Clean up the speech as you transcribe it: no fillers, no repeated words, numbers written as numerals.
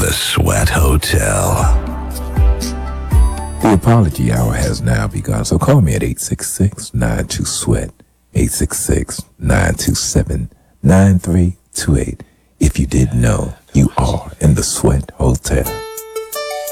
The Sweat Hotel. The apology hour has now begun, so call me at 866-92-SWEAT, 866-927-9328. If you didn't know, you are in the Sweat Hotel.